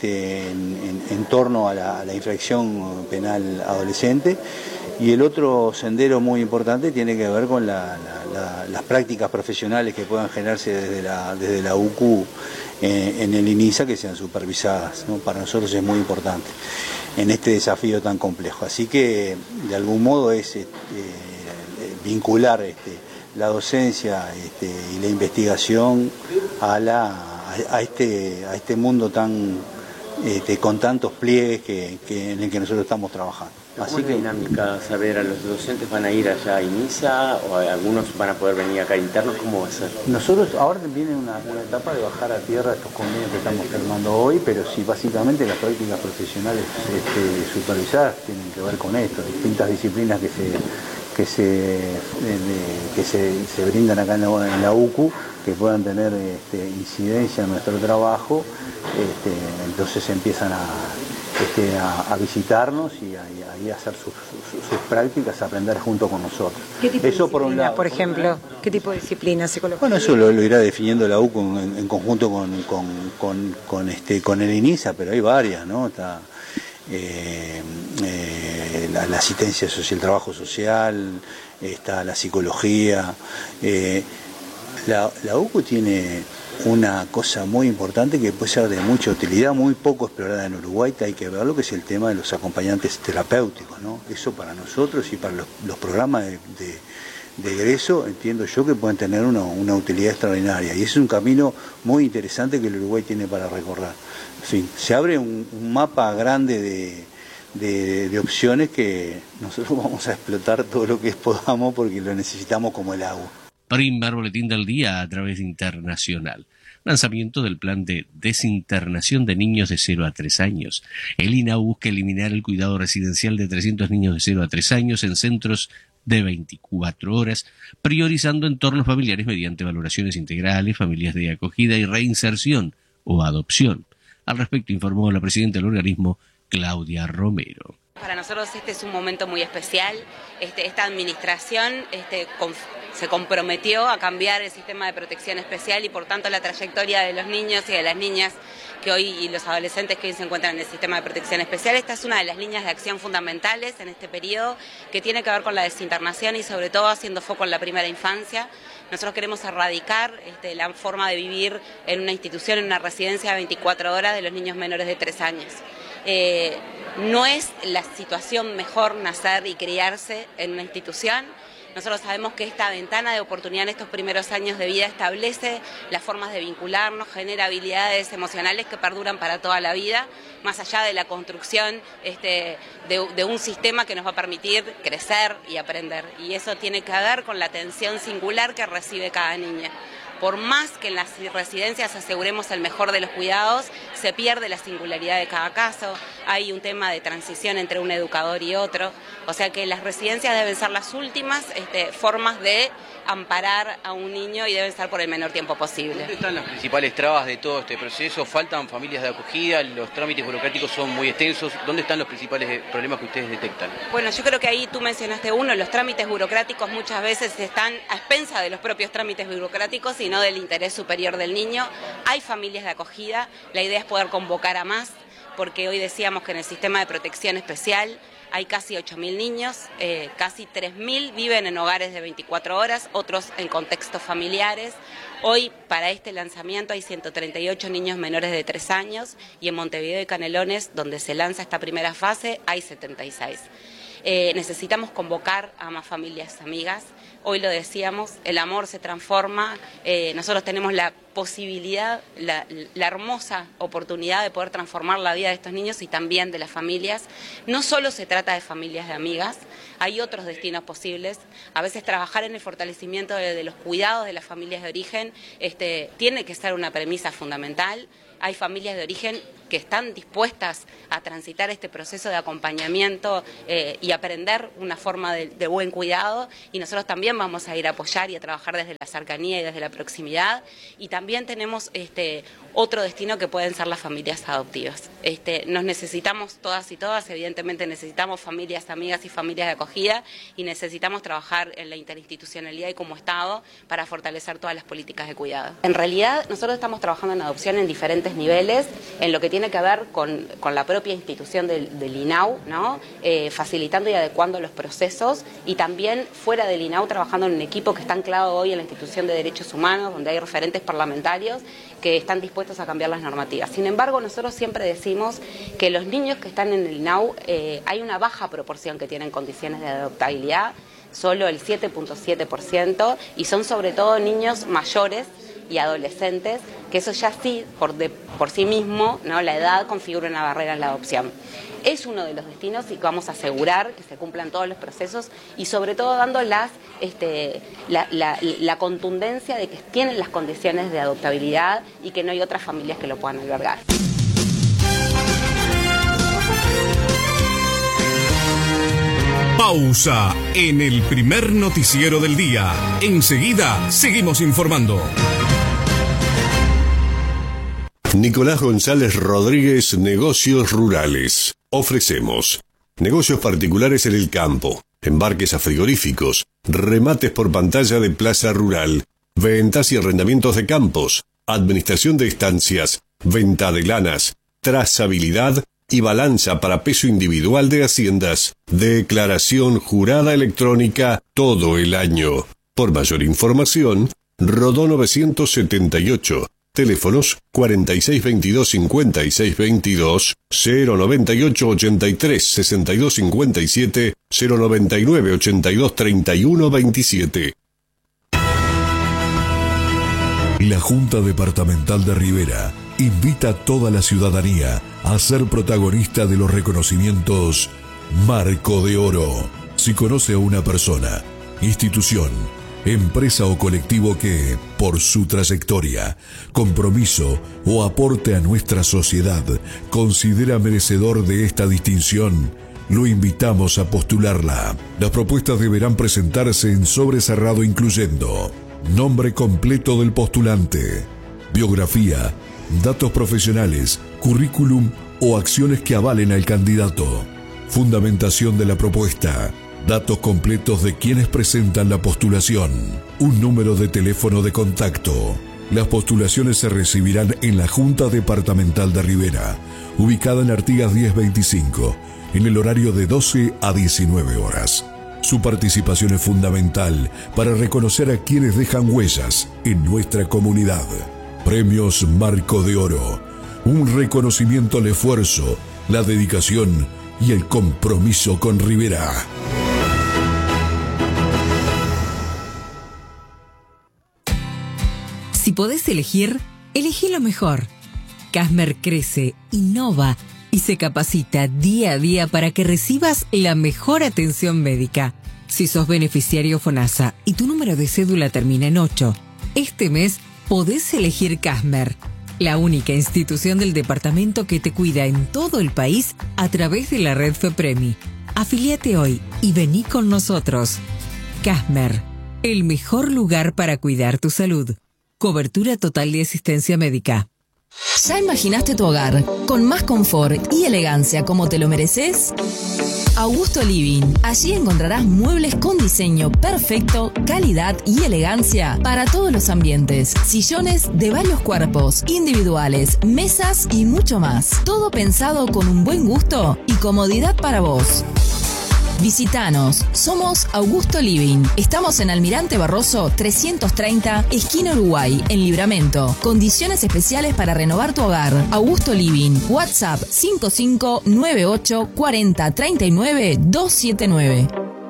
en torno a la infracción penal adolescente, y el otro sendero muy importante tiene que ver con las prácticas profesionales que puedan generarse desde la UCU en el INISA, que sean supervisadas, ¿no? Para nosotros es muy importante en este desafío tan complejo. Así que de algún modo es vincular la docencia y la investigación a este mundo tan con tantos pliegues en el que nosotros estamos trabajando. ¿Cómo es la dinámica? Saber, ¿a los docentes van a ir allá a INISA o algunos van a poder venir acá internos? ¿Cómo va a ser? Nosotros ahora viene una etapa de bajar a tierra estos convenios que estamos firmando hoy, pero sí, básicamente las prácticas profesionales supervisadas tienen que ver con esto, distintas disciplinas que se brindan acá en la UCU, que puedan tener incidencia en nuestro trabajo, entonces empiezan a visitarnos y a hacer sus prácticas, a aprender junto con nosotros. ¿Qué tipo eso de por un lado. Por ejemplo, ¿qué tipo de disciplinas? ¿Psicología? Bueno, eso lo irá definiendo la UCU en conjunto con el INISA, pero hay varias, ¿no? Está la asistencia social, el trabajo social, está la psicología. La UCU tiene una cosa muy importante que puede ser de mucha utilidad, muy poco explorada en Uruguay, hay que verlo, que es el tema de los acompañantes terapéuticos, ¿no? Eso para nosotros y para los programas de egreso, entiendo yo que pueden tener una utilidad extraordinaria, y es un camino muy interesante que el Uruguay tiene para recorrer. En fin, se abre un mapa grande de opciones que nosotros vamos a explotar todo lo que podamos porque lo necesitamos como el agua. Primer boletín del día a través de Internacional. Lanzamiento del plan de desinternación de niños de 0 a 3 años. El INAU busca eliminar el cuidado residencial de 300 niños de 0 a 3 años en centros de 24 horas, priorizando entornos familiares mediante valoraciones integrales, familias de acogida y reinserción o adopción. Al respecto informó la presidenta del organismo, Claudia Romero. Para nosotros este es un momento muy especial. Esta administración se comprometió a cambiar el sistema de protección especial y por tanto la trayectoria de los niños y de las niñas que hoy y los adolescentes que hoy se encuentran en el sistema de protección especial. Esta es una de las líneas de acción fundamentales en este periodo que tiene que ver con la desinternación y sobre todo haciendo foco en la primera infancia. Nosotros queremos erradicar la forma de vivir en una institución, en una residencia de 24 horas de los niños menores de 3 años. No es la situación mejor nacer y criarse en una institución. Nosotros sabemos que esta ventana de oportunidad en estos primeros años de vida establece las formas de vincularnos, genera habilidades emocionales que perduran para toda la vida, más allá de la construcción de un sistema que nos va a permitir crecer y aprender. Y eso tiene que ver con la atención singular que recibe cada niña. Por más que en las residencias aseguremos el mejor de los cuidados, se pierde la singularidad de cada caso, hay un tema de transición entre un educador y otro, o sea que las residencias deben ser las últimas formas de amparar a un niño y deben estar por el menor tiempo posible. ¿Dónde están las principales trabas de todo este proceso? ¿Faltan familias de acogida? ¿Los trámites burocráticos son muy extensos? ¿Dónde están los principales problemas que ustedes detectan? Bueno, yo creo que ahí tú mencionaste uno, los trámites burocráticos muchas veces están a expensas de los propios trámites burocráticos y no del interés superior del niño. Hay familias de acogida, la idea es poder convocar a más. porque hoy decíamos que en el sistema de protección especial hay casi 8.000 niños, casi 3.000 viven en hogares de 24 horas, otros en contextos familiares. Hoy, para este lanzamiento, hay 138 niños menores de 3 años y en Montevideo y Canelones, donde se lanza esta primera fase, hay 76. Necesitamos convocar a más familias amigas. Hoy lo decíamos, el amor se transforma, nosotros tenemos la posibilidad, la hermosa oportunidad de poder transformar la vida de estos niños y también de las familias. No solo se trata de familias de amigas, hay otros destinos posibles. A veces trabajar en el fortalecimiento de los cuidados de las familias de origen tiene que ser una premisa fundamental. Hay familias de origen que están dispuestas a transitar este proceso de acompañamiento y aprender una forma de buen cuidado, y nosotros también vamos a ir a apoyar y a trabajar desde la cercanía y desde la proximidad. Y también tenemos otro destino que pueden ser las familias adoptivas. Nos necesitamos todas y todas, evidentemente necesitamos familias amigas y familias de acogida, y necesitamos trabajar en la interinstitucionalidad y como Estado para fortalecer todas las políticas de cuidado. En realidad nosotros estamos trabajando en adopción en diferentes niveles, en lo que tiene que ver con la propia institución del INAU, ¿no? Facilitando y adecuando los procesos, y también fuera del INAU trabajando en un equipo que está anclado hoy en la institución de derechos humanos, donde hay referentes parlamentarios que están dispuestos a cambiar las normativas. Sin embargo, nosotros siempre decimos que los niños que están en el INAU, hay una baja proporción que tienen condiciones de adoptabilidad, solo el 7.7%, y son sobre todo niños mayores y adolescentes, que eso ya sí, por sí mismo, ¿no?, la edad configura una barrera en la adopción. Es uno de los destinos y vamos a asegurar que se cumplan todos los procesos, y sobre todo dando la contundencia de que tienen las condiciones de adoptabilidad y que no hay otras familias que lo puedan albergar. Pausa en el primer noticiero del día. Enseguida seguimos informando. Nicolás González Rodríguez, Negocios Rurales. Ofrecemos negocios particulares en el campo, embarques a frigoríficos, remates por pantalla de plaza rural, ventas y arrendamientos de campos, administración de estancias, venta de lanas, trazabilidad y balanza para peso individual de haciendas, declaración jurada electrónica todo el año. Por mayor información, Rodó 978. Teléfonos 4622-5622, 098-83-6257, 099-82-3127. La Junta Departamental de Rivera invita a toda la ciudadanía a ser protagonista de los reconocimientos Marco de Oro. Si conoce a una persona, institución, empresa o colectivo que, por su trayectoria, compromiso o aporte a nuestra sociedad, considera merecedor de esta distinción, lo invitamos a postularla. Las propuestas deberán presentarse en sobre cerrado incluyendo nombre completo del postulante, biografía, datos profesionales, currículum o acciones que avalen al candidato, fundamentación de la propuesta, datos completos de quienes presentan la postulación, un número de teléfono de contacto. Las postulaciones se recibirán en la Junta Departamental de Rivera, ubicada en Artigas 1025, en el horario de 12 a 19 horas. Su participación es fundamental para reconocer a quienes dejan huellas en nuestra comunidad. Premios Marco de Oro, un reconocimiento al esfuerzo, la dedicación y el compromiso con Rivera. Si podés elegir, elegí lo mejor. Casmer crece, innova y se capacita día a día para que recibas la mejor atención médica. Si sos beneficiario FONASA y tu número de cédula termina en 8, este mes podés elegir Casmer, la única institución del departamento que te cuida en todo el país a través de la red FEPREMI. Afiliate hoy y vení con nosotros. Casmer, el mejor lugar para cuidar tu salud. Cobertura total de asistencia médica. ¿Ya imaginaste tu hogar con más confort y elegancia como te lo mereces? Augusto Living. Allí encontrarás muebles con diseño perfecto, calidad y elegancia para todos los ambientes. Sillones de varios cuerpos, individuales, mesas y mucho más. Todo pensado con un buen gusto y comodidad para vos. Visítanos, somos Augusto Living. Estamos en Almirante Barroso 330, esquina Uruguay, en Libramento. Condiciones especiales para renovar tu hogar. Augusto Living, WhatsApp 5598 40 39 279.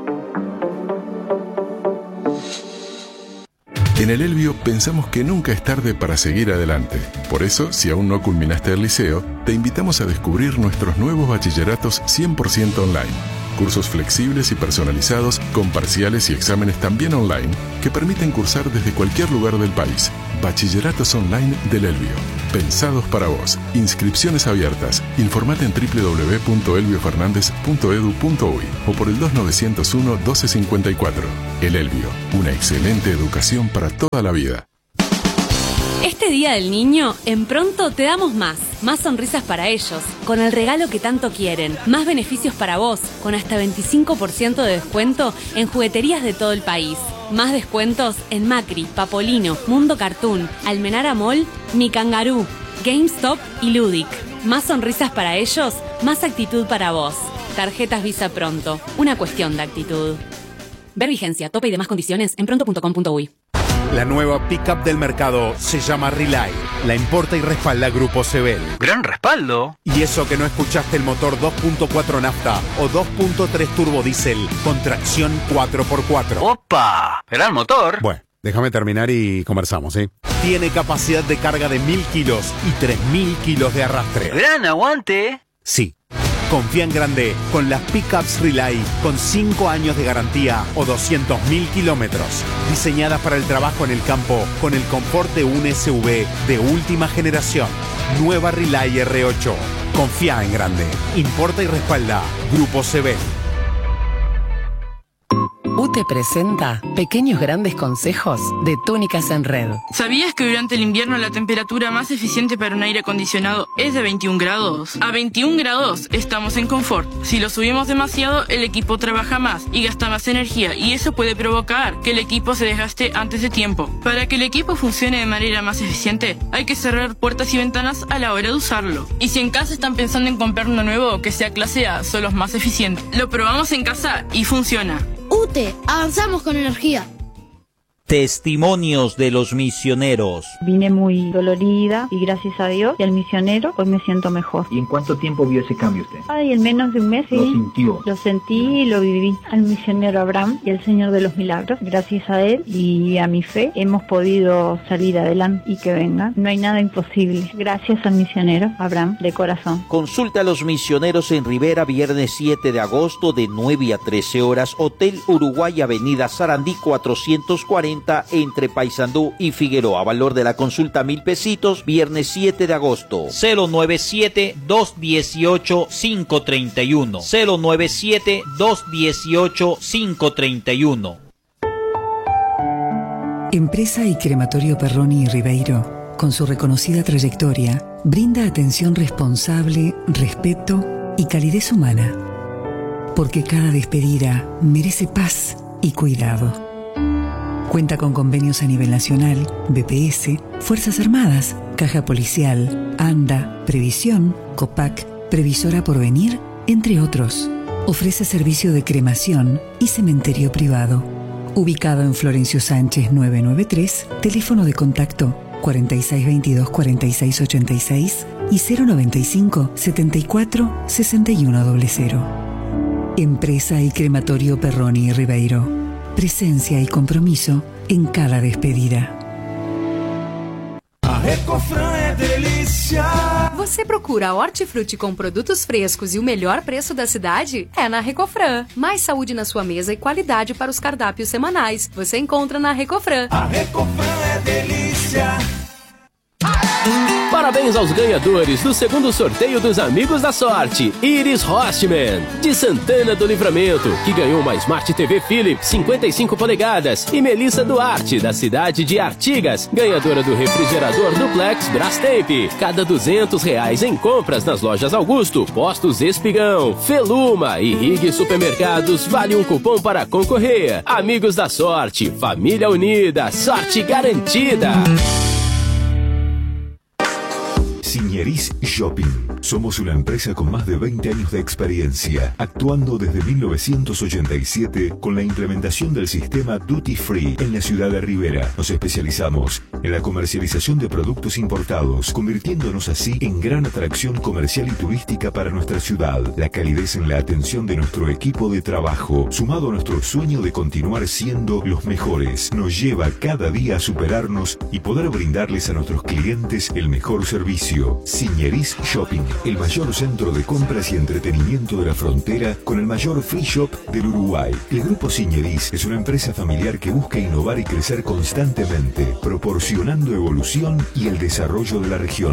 En el Elbio pensamos que nunca es tarde para seguir adelante. Por eso, si aún no culminaste el liceo, te invitamos a descubrir nuestros nuevos bachilleratos 100% online. Cursos flexibles y personalizados, con parciales y exámenes también online, que permiten cursar desde cualquier lugar del país. Bachilleratos online del Elbio. Pensados para vos. Inscripciones abiertas. Informate en www.elbiofernandez.edu.uy o por el 2901-1254. El Elbio. Una excelente educación para toda la vida. Este Día del Niño, en Pronto te damos más sonrisas para ellos, con el regalo que tanto quieren, más beneficios para vos, con hasta 25% de descuento en jugueterías de todo el país, más descuentos en Macri, Papolino, Mundo Cartoon, Almenara Mall, Mi Kangaroo, GameStop y Ludic. Más sonrisas para ellos, más actitud para vos. Tarjetas Visa Pronto, una cuestión de actitud. Ver vigencia, tope y demás condiciones en pronto.com.uy. La nueva pickup del mercado se llama Relay. La importa y respalda Grupo Sebel. ¡Gran respaldo! Y eso que no escuchaste el motor 2.4 nafta o 2.3 turbo diésel con tracción 4x4. ¡Opa! ¡Gran motor! Bueno, déjame terminar y conversamos, ¿sí? Tiene capacidad de carga de 1000 kilos y 3000 kilos de arrastre. ¡Gran aguante! Sí. Confía en grande con las pickups Relay con 5 años de garantía o 200.000 kilómetros. Diseñadas para el trabajo en el campo con el confort de un SUV de última generación. Nueva Relay R8. Confía en grande. Importa y respalda Grupo Sebel. UTE presenta Pequeños Grandes Consejos de Túnicas en Red. ¿Sabías que durante el invierno la temperatura más eficiente para un aire acondicionado es de 21 grados? A 21 grados estamos en confort. Si lo subimos demasiado, el equipo trabaja más y gasta más energía, y eso puede provocar que el equipo se desgaste antes de tiempo. Para que el equipo funcione de manera más eficiente, hay que cerrar puertas y ventanas a la hora de usarlo. Y si en casa están pensando en comprar uno nuevo que sea clase A, son los más eficientes. Lo probamos en casa y funciona. UTE, avanzamos con energía. Testimonios de los misioneros. Vine muy dolorida y gracias a Dios y al misionero hoy me siento mejor. ¿Y en cuánto tiempo vio ese cambio usted? Ay, en menos de un mes, sí. ¿Lo sintió? Lo sentí y lo viví. Al misionero Abraham y al Señor de los Milagros, gracias a él y a mi fe, hemos podido salir adelante y que venga. No hay nada imposible. Gracias al misionero Abraham, de corazón. Consulta a los misioneros en Rivera, viernes 7 de agosto de 9 a 13 horas. Hotel Uruguay, Avenida Sarandí 440, entre Paysandú y Figueroa. Valor de la consulta 1.000 pesitos, viernes 7 de agosto. 097-218-531. 097-218-531. Empresa y Crematorio Perroni y Ribeiro, con su reconocida trayectoria, brinda atención responsable, respeto y calidez humana. Porque cada despedida merece paz y cuidado. Cuenta con convenios a nivel nacional, BPS, Fuerzas Armadas, Caja Policial, ANDA, Previsión, COPAC, Previsora Porvenir, entre otros. Ofrece servicio de cremación y cementerio privado. Ubicado en Florencio Sánchez 993, teléfono de contacto 4622-4686 y 095-74-6100. Empresa y Crematorio Perroni y Ribeiro. Presencia y compromiso en cada despedida. A Recofran é delícia. Você procura hortifruti com produtos frescos e o melhor preço da cidade? É na Recofran. Mais saúde na sua mesa e qualidade para os cardápios semanais. Você encontra na Recofran. A Recofran é delícia. Parabéns aos ganhadores do segundo sorteio dos Amigos da Sorte. Iris Hostman, de Santana do Livramento, que ganhou uma Smart TV Philips 55 polegadas. E Melissa Duarte, da cidade de Artigas, ganhadora do refrigerador Duplex Brastemp. Cada R$200 em compras nas lojas Augusto, Postos Espigão, Feluma e Rig Supermercados vale um cupom para concorrer. Amigos da Sorte, família unida, sorte garantida. Signeris Shopping. Somos una empresa con más de 20 años de experiencia, actuando desde 1987 con la implementación del sistema Duty Free en la ciudad de Rivera. Nos especializamos en la comercialización de productos importados, convirtiéndonos así en gran atracción comercial y turística para nuestra ciudad. La calidez en la atención de nuestro equipo de trabajo, sumado a nuestro sueño de continuar siendo los mejores, nos lleva cada día a superarnos y poder brindarles a nuestros clientes el mejor servicio. Signeris Shopping, el mayor centro de compras y entretenimiento de la frontera con el mayor free shop del Uruguay. El Grupo Signeris es una empresa familiar que busca innovar y crecer constantemente, proporcionando evolución y el desarrollo de la región.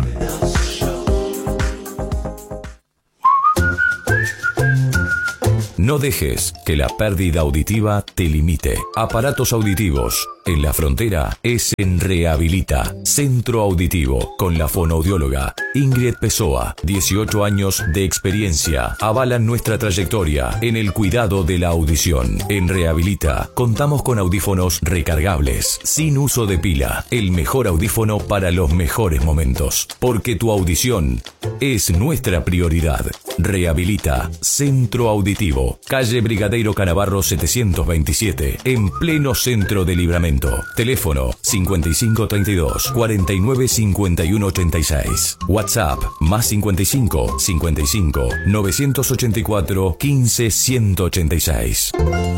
No dejes que la pérdida auditiva te limite. Aparatos auditivos en la frontera es en Rehabilita, Centro Auditivo, con la fonoaudióloga Ingrid Pessoa. 18 años de experiencia avalan nuestra trayectoria en el cuidado de la audición. En Rehabilita contamos con audífonos recargables, sin uso de pila. El mejor audífono para los mejores momentos. Porque tu audición es nuestra prioridad. Rehabilita, Centro Auditivo, calle Brigadeiro Canavarro 727, en pleno centro de Livramento. Teléfono 5532 49 51 86. WhatsApp más 55 55 984 15 186.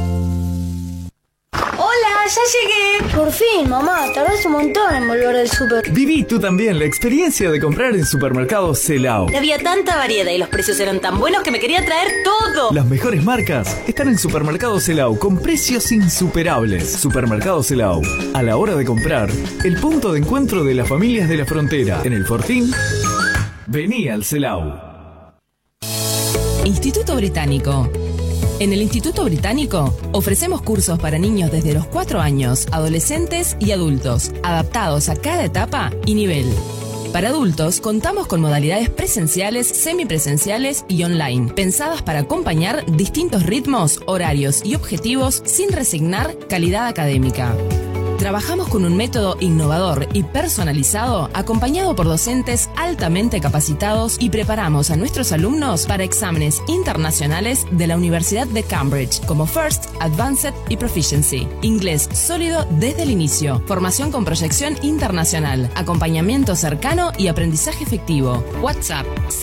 Ya llegué. Por fin, mamá, tardás un montón en volver del súper. Viví tú también la experiencia de comprar en Supermercados Celao. Había tanta variedad y los precios eran tan buenos que me quería traer todo. Las mejores marcas están en Supermercados Celao con precios insuperables. Supermercados Celao, a la hora de comprar, el punto de encuentro de las familias de la frontera. En el Fortín, vení al Celao. Instituto Británico. En el Instituto Británico ofrecemos cursos para niños desde los 4 años, adolescentes y adultos, adaptados a cada etapa y nivel. Para adultos contamos con modalidades presenciales, semipresenciales y online, pensadas para acompañar distintos ritmos, horarios y objetivos sin resignar calidad académica. Trabajamos con un método innovador y personalizado, acompañado por docentes altamente capacitados, y preparamos a nuestros alumnos para exámenes internacionales de la Universidad de Cambridge, como First, Advanced y Proficiency. Inglés sólido desde el inicio, formación con proyección internacional, acompañamiento cercano y aprendizaje efectivo. WhatsApp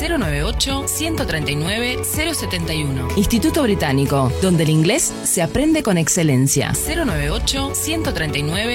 098-139-071. Instituto Británico, donde el inglés se aprende con excelencia. 098-139-071.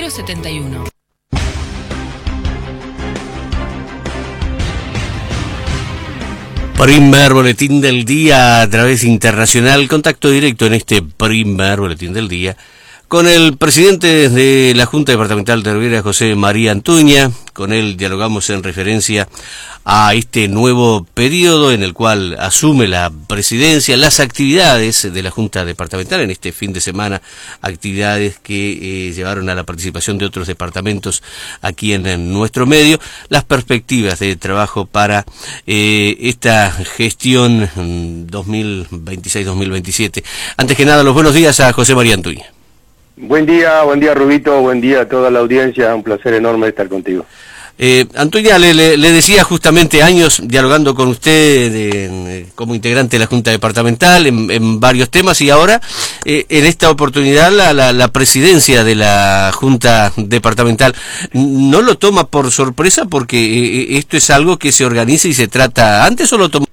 Primer boletín del día a través internacional. Contacto directo en este primer boletín del día con el presidente de la Junta Departamental de Rivera, José María Antuña. Con él dialogamos en referencia a este nuevo periodo en el cual asume la presidencia, las actividades de la Junta Departamental en este fin de semana, actividades que llevaron a la participación de otros departamentos aquí en nuestro medio, las perspectivas de trabajo para esta gestión 2026-2027. Antes que nada, los buenos días a José María Antuña. Buen día Rubito, buen día a toda la audiencia, un placer enorme estar contigo. Antuña, le decía justamente años dialogando con usted como integrante de la Junta Departamental en varios temas, y ahora en esta oportunidad la presidencia de la Junta Departamental. ¿No lo toma por sorpresa porque esto es algo que se organiza y se trata antes, o lo toma?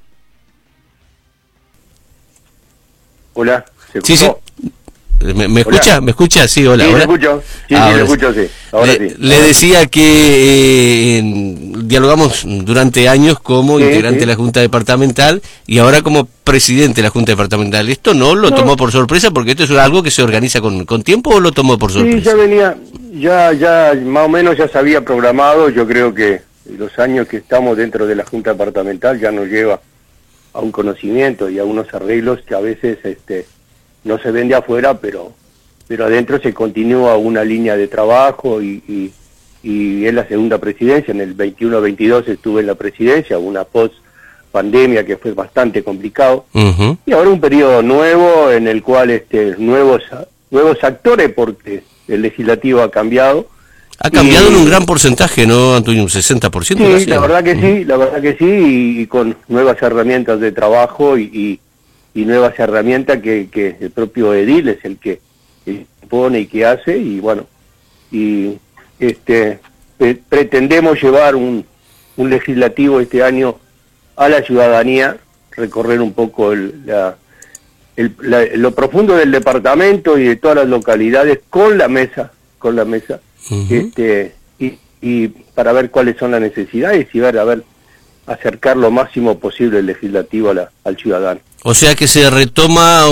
Hola, ¿se escuchó? Sí. ¿Me escucha? ¿Me escucha? Sí, hola. Sí, le escucho. Sí, le escucho, sí. Ahora sí. Le decía que dialogamos durante años como integrante de la Junta Departamental y ahora como presidente de la Junta Departamental. ¿Esto no lo tomó por sorpresa? Porque esto es algo que se organiza con tiempo, ¿o lo tomó por sorpresa? Sí, ya más o menos ya se había programado. Yo creo que los años que estamos dentro de la Junta Departamental ya nos lleva a un conocimiento y a unos arreglos que a veces no se ven de afuera, pero adentro se continúa una línea de trabajo y es la segunda presidencia. En el 21-22 estuve en la presidencia, una post-pandemia que fue bastante complicado. Y ahora un periodo nuevo en el cual nuevos actores, porque el legislativo ha cambiado. Ha cambiado en un gran porcentaje, ¿no, Antonio? Un 60%. Sí, casi, la verdad que sí, y con nuevas herramientas de trabajo y nuevas herramientas que el propio edil es el que pone y que hace, y bueno, pretendemos llevar un legislativo este año a la ciudadanía, recorrer un poco lo profundo del departamento y de todas las localidades con la mesa, y para ver cuáles son las necesidades y acercar lo máximo posible el legislativo al ciudadano. O sea que se retoma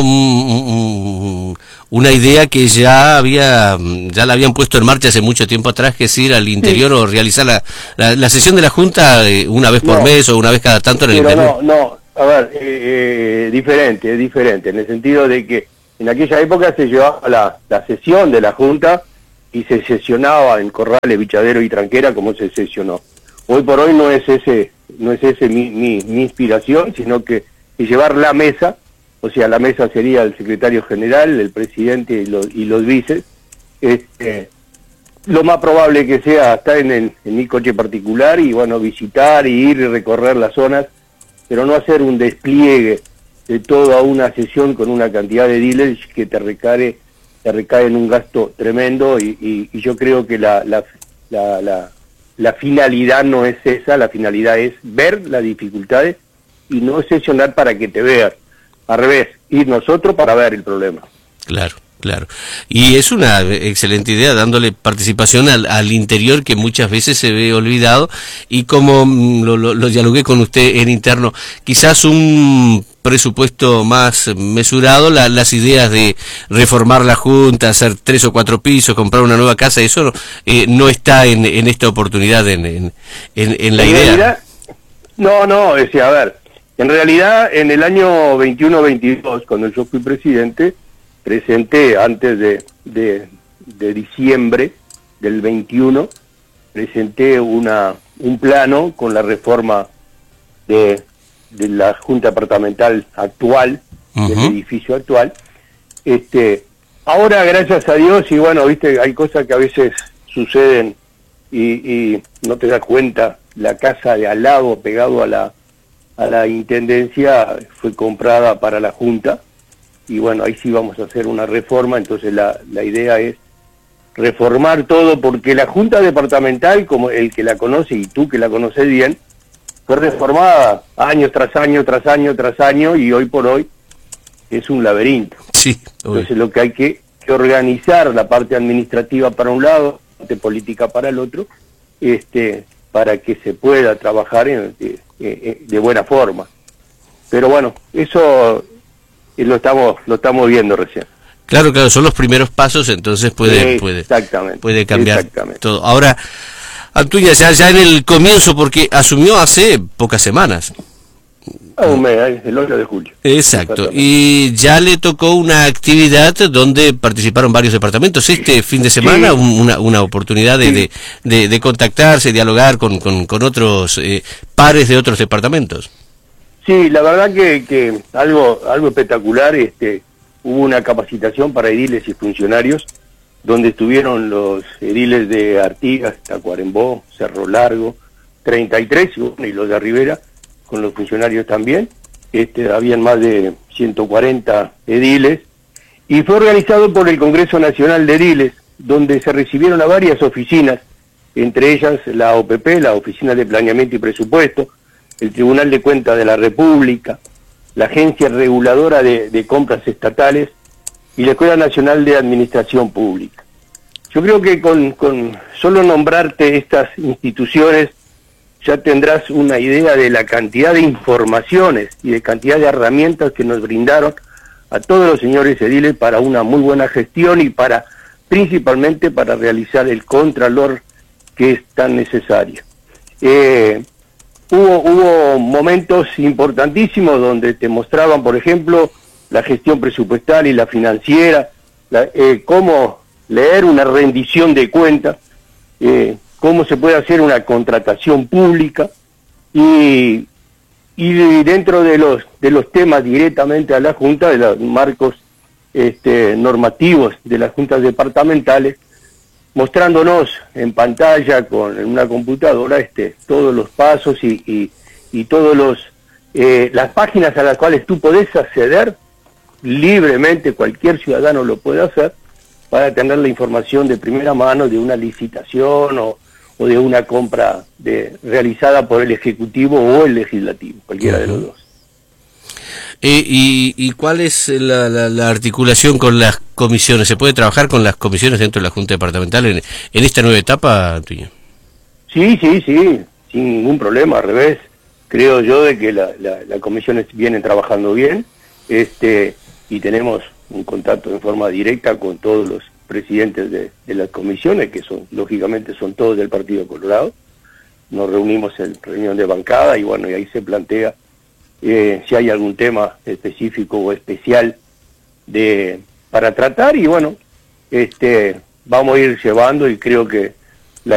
una idea que ya la habían puesto en marcha hace mucho tiempo atrás, que es ir al interior o realizar la sesión de la Junta una vez por mes o una vez cada tanto en el interior. A ver, diferente, en el sentido de que en aquella época se llevaba la sesión de la Junta y se sesionaba en Corrales, Bichadero y Tranquera como se sesionó. Hoy por hoy no es ese mi inspiración, sino que llevar la mesa, o sea, la mesa sería el secretario general, el presidente y los vices. Lo más probable que sea estar en mi coche particular y bueno, visitar y ir y recorrer las zonas, pero no hacer un despliegue de toda una sesión con una cantidad de ediles que te recae en un gasto tremendo, y yo creo que la finalidad no es esa, la finalidad es ver las dificultades y no sesionar para que te vean. Al revés, ir nosotros para ver el problema. Claro. Y es una excelente idea, dándole participación al interior, que muchas veces se ve olvidado, y como lo dialogué con usted en interno, quizás un presupuesto más mesurado, las ideas de reformar la Junta, hacer 3 o 4 pisos, comprar una nueva casa, eso no está en esta oportunidad en la idea. En realidad, en el año 21-22, cuando yo fui presidente, presenté antes de diciembre del 21, presenté un plano con la reforma de la Junta Departamental actual, del edificio actual. Ahora, gracias a Dios, y bueno, viste, hay cosas que a veces suceden y no te das cuenta. La casa de al lado, pegado a la intendencia, fue comprada para la Junta. Y bueno, ahí sí vamos a hacer una reforma. Entonces la idea es reformar todo, porque la Junta Departamental, como el que la conoce y tú que la conoces bien, fue reformada año tras año, y hoy por hoy es un laberinto. Sí. Entonces lo que hay que organizar la parte administrativa para un lado, la parte política para el otro, para que se pueda trabajar de buena forma. Pero bueno, eso lo estamos viendo recién. Claro, son los primeros pasos, entonces puede cambiar todo. Ahora, Antuña, ya en el comienzo, porque asumió hace pocas semanas. Un mes, el 8 de julio. Exacto, y ya le tocó una actividad donde participaron varios departamentos. Este fin de semana, una oportunidad de contactarse, dialogar con otros pares de otros departamentos. Sí, la verdad que algo espectacular. Hubo una capacitación para ediles y funcionarios, donde estuvieron los ediles de Artigas, Tacuarembó, Cerro Largo, 33, y los de Rivera, con los funcionarios también. Habían más de 140 ediles, y fue organizado por el Congreso Nacional de Ediles, donde se recibieron a varias oficinas, entre ellas la OPP, la Oficina de Planeamiento y Presupuesto, el Tribunal de Cuentas de la República, la Agencia Reguladora de Compras Estatales y la Escuela Nacional de Administración Pública. Yo creo que con solo nombrarte estas instituciones ya tendrás una idea de la cantidad de informaciones y de cantidad de herramientas que nos brindaron a todos los señores ediles para una muy buena gestión y principalmente para realizar el contralor que es tan necesario. hubo momentos importantísimos donde te mostraban, por ejemplo, la gestión presupuestal y la financiera, cómo leer una rendición de cuentas, cómo se puede hacer una contratación pública, y dentro de los temas directamente a la Junta, de los marcos normativos de las juntas departamentales, mostrándonos en pantalla en una computadora todos los pasos y todos las páginas a las cuales tú podés acceder libremente, cualquier ciudadano lo puede hacer, para tener la información de primera mano de una licitación o de una compra realizada por el Ejecutivo o el Legislativo, cualquiera de los dos. ¿Y cuál es la articulación con las comisiones? ¿Se puede trabajar con las comisiones dentro de la Junta Departamental en esta nueva etapa, Antonio? Sí, sin ningún problema, al revés. Creo yo de que las comisiones vienen trabajando bien, y tenemos un contacto en forma directa con todos los presidentes de las comisiones, que lógicamente son todos del Partido Colorado. Nos reunimos en reunión de bancada y bueno, y ahí se plantea si hay algún tema específico o especial para tratar, y bueno, vamos a ir llevando, y creo que